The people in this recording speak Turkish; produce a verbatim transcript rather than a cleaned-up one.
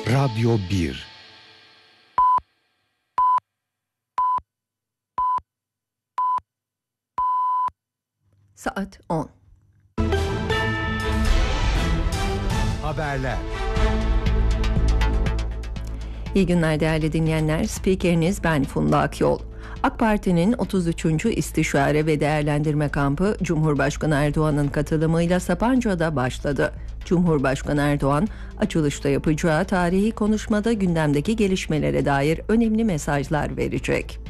Radyo bir. Saat on. Haberler. İyi günler değerli dinleyenler. Spikeriniz ben Funda Akyol. AK Parti'nin otuz üçüncü İstişare ve Değerlendirme Kampı Cumhurbaşkanı Erdoğan'ın katılımıyla Sapanca'da başladı. Cumhurbaşkanı Erdoğan açılışta yapacağı tarihi konuşmada gündemdeki gelişmelere dair önemli mesajlar verecek.